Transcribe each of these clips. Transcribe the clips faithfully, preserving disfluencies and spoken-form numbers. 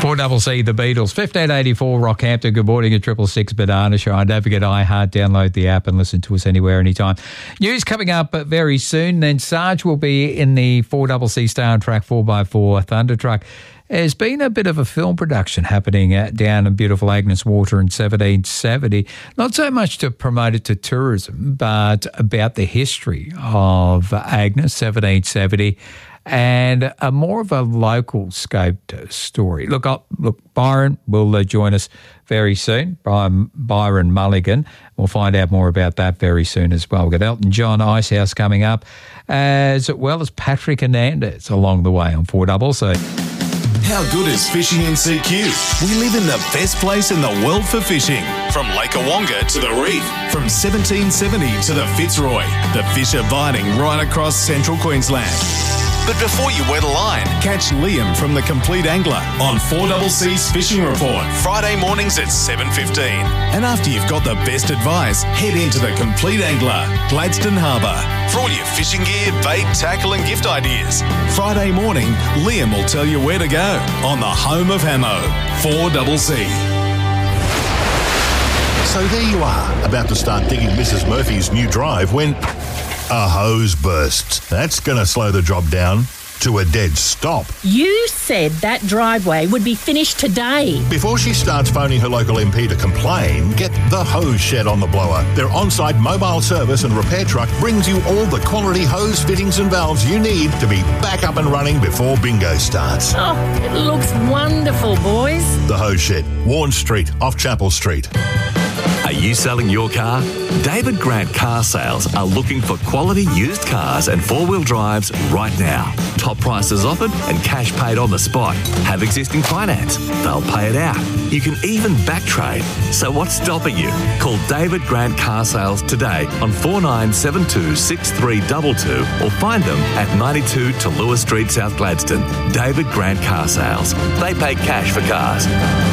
four C C, The Beatles, fifteen eighty-four Rockhampton. Good morning at Triple Six Banana Show. And don't forget iHeart, download the app and listen to us anywhere, anytime. News coming up very soon. Then Sarge will be in the four C C Star Track four by four Thunder Truck. There's been a bit of a film production happening at, down in beautiful Agnes Water in seventeen seventy. Not so much to promote it to tourism, but about the history of Agnes, seventeen seventy, and a more of a local scoped story. Look, I'll, look, Byron will uh, join us very soon. Byron, Byron Mulligan. We'll find out more about that very soon as well. We've got Elton John Icehouse coming up, as well as Patrick Hernandez along the way on four C C. How good is fishing in C Q? We live in the best place in the world for fishing. From Lake Awonga to the reef, from seventeen seventy to the Fitzroy, the fish are biting right across central Queensland. But before you wet a line, catch Liam from The Complete Angler on four C C's Fishing Report, Friday mornings at seven fifteen. And after you've got the best advice, head into The Complete Angler, Gladstone Harbour, for all your fishing gear, bait, tackle and gift ideas. Friday morning, Liam will tell you where to go on the home of Hamo, four C C. So there you are, about to start digging Missus Murphy's new drive when a hose bursts. That's going to slow the job down to a dead stop. You said that driveway would be finished today. Before she starts phoning her local M P to complain, get the Hose Shed on the blower. Their on-site mobile service and repair truck brings you all the quality hose fittings and valves you need to be back up and running before bingo starts. Oh, it looks wonderful, boys. The Hose Shed, Warren Street, off Chapel Street. Are you selling your car? David Grant Car Sales are looking for quality used cars and four-wheel drives right now. Top prices offered and cash paid on the spot. Have existing finance. They'll pay it out. You can even back trade. So what's stopping you? Call David Grant Car Sales today on four nine seven two, six three two two or find them at ninety-two to Lewis Street, South Gladstone. David Grant Car Sales. They pay cash for cars.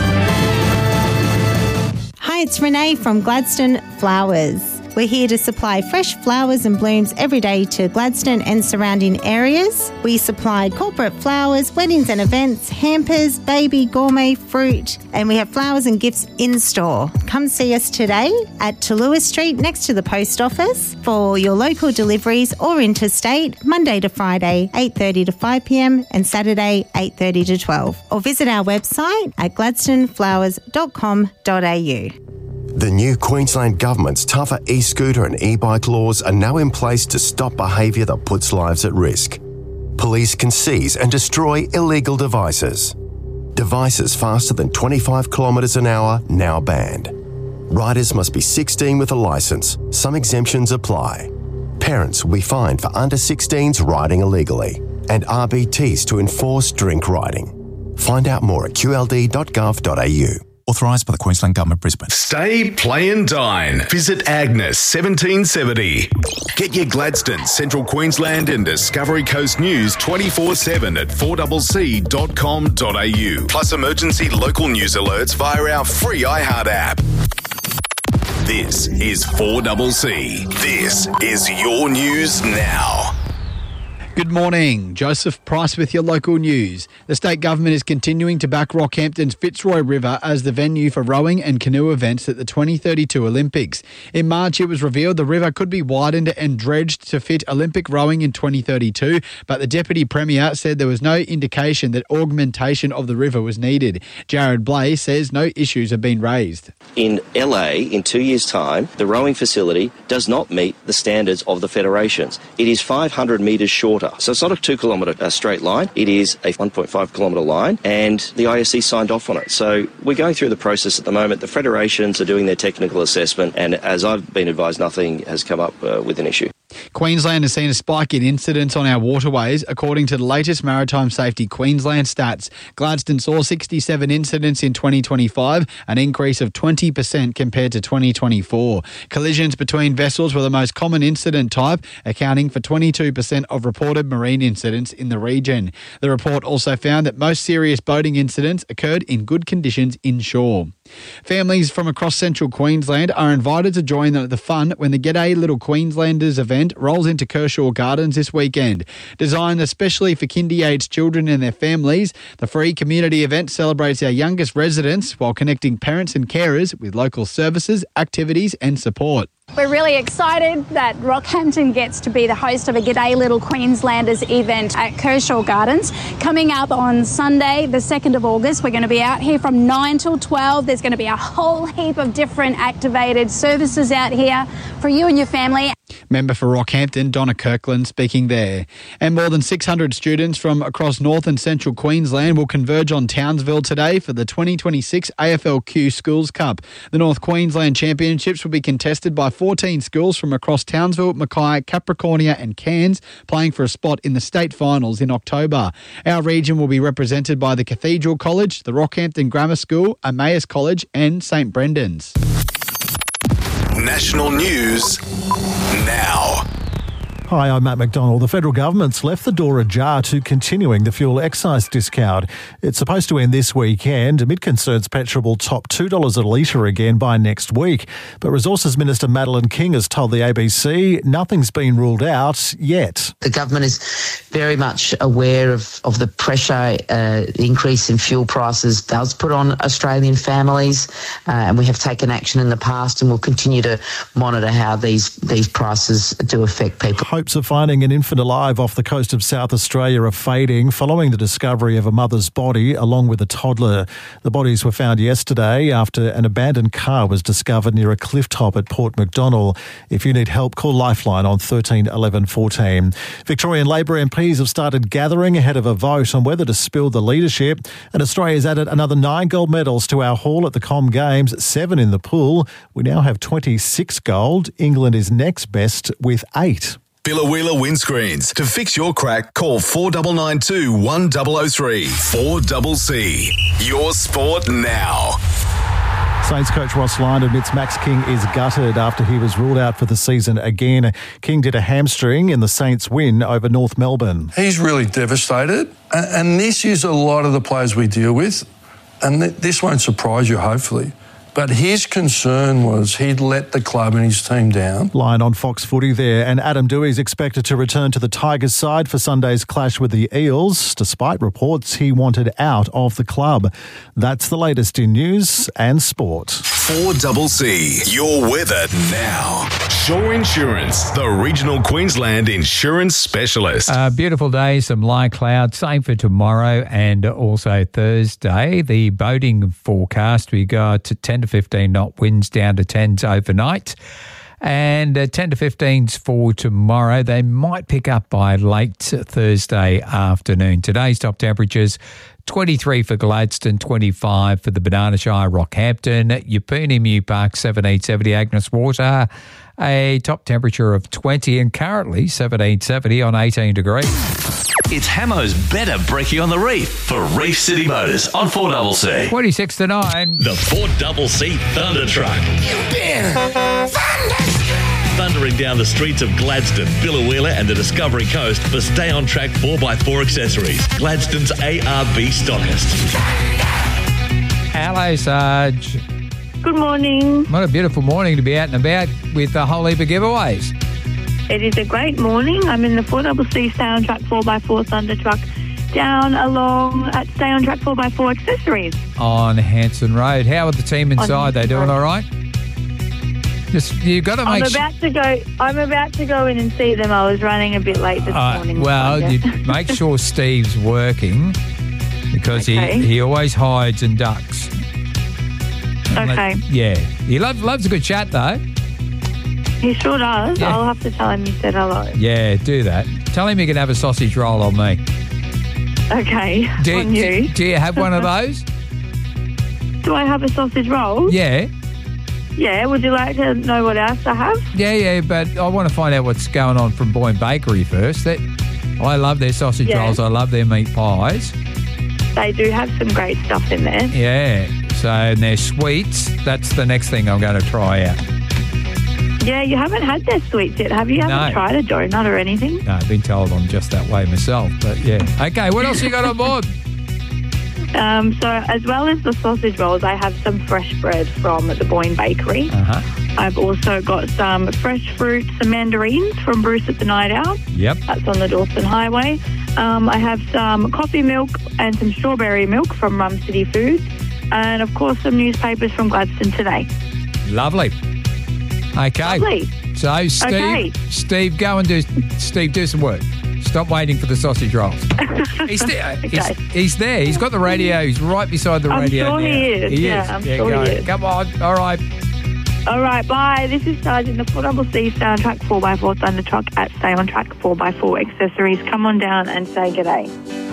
Hi, it's Renee from Gladstone Flowers. We're here to supply fresh flowers and blooms every day to Gladstone and surrounding areas. We supply corporate flowers, weddings and events, hampers, baby, gourmet, fruit, and we have flowers and gifts in store. Come see us today at Lewis Street next to the post office for your local deliveries or interstate, Monday to Friday, eight thirty to five p m and Saturday, eight thirty to twelve. Or visit our website at gladstone flowers dot com dot a u. The new Queensland Government's tougher e-scooter and e-bike laws are now in place to stop behaviour that puts lives at risk. Police can seize and destroy illegal devices. Devices faster than twenty-five kilometres an hour now banned. Riders must be sixteen with a licence. Some exemptions apply. Parents will be fined for under sixteens riding illegally, and R B Ts to enforce drink riding. Find out more at q l d dot gov dot a u. Authorised by the Queensland Government, Brisbane. Stay, play and dine. Visit Agnes seventeen seventy. Get your Gladstone, Central Queensland and Discovery Coast news twenty-four seven at four c c dot com dot a u. Plus emergency local news alerts via our free iHeart app. This is four C C. This is your news now. Good morning. Joseph Price with your local news. The state government is continuing to back Rockhampton's Fitzroy River as the venue for rowing and canoe events at the twenty thirty-two Olympics. In March, it was revealed the river could be widened and dredged to fit Olympic rowing in twenty thirty-two, but the Deputy Premier said there was no indication that augmentation of the river was needed. Jared Blay says no issues have been raised. In L A, in two years' time, the rowing facility does not meet the standards of the federations. It is five hundred metres shorter. So it's not a two kilometre uh, straight line, it is a one point five kilometre line, and the I S C signed off on it. So we're going through the process at the moment. The federations are doing their technical assessment, and as I've been advised, nothing has come up uh, with an issue. Queensland has seen a spike in incidents on our waterways. According to the latest Maritime Safety Queensland stats, Gladstone saw sixty-seven incidents in twenty twenty-five, an increase of twenty percent compared to twenty twenty-four. Collisions between vessels were the most common incident type, accounting for twenty-two percent of reported marine incidents in the region. The report also found that most serious boating incidents occurred in good conditions inshore. Families from across central Queensland are invited to join the fun when the G'day Little Queenslanders event rolls into Kershaw Gardens this weekend. Designed especially for kindy-aged children and their families, the free community event celebrates our youngest residents while connecting parents and carers with local services, activities and support. We're really excited that Rockhampton gets to be the host of a G'day Little Queenslanders event at Kershaw Gardens. Coming up on Sunday, the second of August, we're going to be out here from nine till twelve. There's going to be a whole heap of different activated services out here for you and your family. Member for Rockhampton, Donna Kirkland, speaking there. And more than six hundred students from across north and central Queensland will converge on Townsville today for the twenty twenty-six A F L Q Schools Cup. The North Queensland Championships will be contested by fourteen schools from across Townsville, Mackay, Capricornia and Cairns, playing for a spot in the state finals in October. Our region will be represented by the Cathedral College, the Rockhampton Grammar School, Emmaus College and St Brendan's. National news now. Hi, I'm Matt McDonald. The federal government's left the door ajar to continuing the fuel excise discount. It's supposed to end this weekend amid concerns petrol will top two dollars a litre again by next week. But Resources Minister Madeleine King has told the A B C nothing's been ruled out yet. The government is very much aware of, of the pressure uh, the increase in fuel prices does put on Australian families, uh, and we have taken action in the past and will continue to monitor how these, these prices do affect people. Hopes of finding an infant alive off the coast of South Australia are fading following the discovery of a mother's body along with a toddler. The bodies were found yesterday after an abandoned car was discovered near a cliff top at Port MacDonnell. If you need help, call Lifeline on thirteen eleven fourteen. Victorian Labor M Ps have started gathering ahead of a vote on whether to spill the leadership, and Australia's added another nine gold medals to our haul at the Com Games, seven in the pool. We now have twenty-six gold. England is next best with eight. Billawheeler Windscreens. To fix your crack, call four nine nine two, one zero zero three. four C C. Your sport now. Saints coach Ross Lyon admits Max King is gutted after he was ruled out for the season again. King did a hamstring in the Saints' win over North Melbourne. He's really devastated, and this is a lot of the players we deal with, and this won't surprise you, hopefully. But his concern was he'd let the club and his team down. Lyon on Fox Footy there, and Adam Doueihi is expected to return to the Tigers side for Sunday's clash with the Eels, despite reports he wanted out of the club. That's the latest in news and sport. four C C. Your weather now. Shore Insurance, the regional Queensland insurance specialist. A beautiful day, some light clouds, same for tomorrow and also Thursday. The boating forecast, we got to ten to fifteen knot winds down to tens overnight. And uh, ten to fifteens for tomorrow. They might pick up by late Thursday afternoon. Today's top temperatures, twenty-three for Gladstone, twenty-five for the Banana Shire, Rockhampton, Yeppoon, Mew Park, seventeen seventy, Agnes Water, a top temperature of twenty, and currently seventeen seventy on eighteen degrees. It's Hamo's Better Brekkie on the Reef for Reef City Motors on four C C. twenty-six to nine. The four C C Thunder Truck. You've been thundering down the streets of Gladstone, Billawheeler and the Discovery Coast for Stay On Track four by four accessories. Gladstone's A R B stockist. Hello, Sarge. Good morning. What a beautiful morning to be out and about with a whole heap of giveaways. It is a great morning. I'm in the four C C Stay On Track four by four Thunder Truck down along at Stay On Track four by four accessories. On Hanson Road. How are the team inside? They doing all right? Just you got to make. I'm about to go. I'm about to go in and see them. I was running a bit late this uh, morning. Well, you make sure Steve's working because Okay. he, he always hides and ducks. And Okay. let- yeah, he loves loves a good chat though. He sure does. Yeah. I'll have to tell him you said hello. Yeah, do that. Tell him you can have a sausage roll on me. Okay. Do, on you. do, do you have one of those? Do I have a sausage roll? Yeah. Yeah. Would you like to know what else I have? Yeah, yeah, but I want to find out what's going on from Boyne Bakery first. That I love their sausage Yeah. rolls. I love their meat pies. They do have some great stuff in there. Yeah. So, and their sweets, that's the next thing I'm going to try out. Yeah, you haven't had their sweets yet, have you? You haven't No. tried a donut or anything? No, I've been told I'm just that way myself, but yeah. Okay, what else you got on board? Um, so as well as the sausage rolls, I have some fresh bread from the Boyne Bakery. Uh-huh. I've also got some fresh fruit, some mandarins from Bruce at the Night Owl. Yep. That's on the Dawson Highway. Um, I have some coffee milk and some strawberry milk from Rum City Foods. And, of course, some newspapers from Gladstone Today. Lovely. Okay. Lovely. So, Steve, Okay. Steve, go and do, Steve, do some work. Stop waiting for the sausage rolls. He's, there. Okay. he's, he's there. He's got the radio. He's right beside the I'm radio sure now. he is. He Yeah, is. I'm yeah, sure go. he is. Come on. All right. All right, bye. This is Sarge in the four C C Stay on Track four by four Thunder Truck at Stay on Track four by four Accessories. Come on down and say g'day.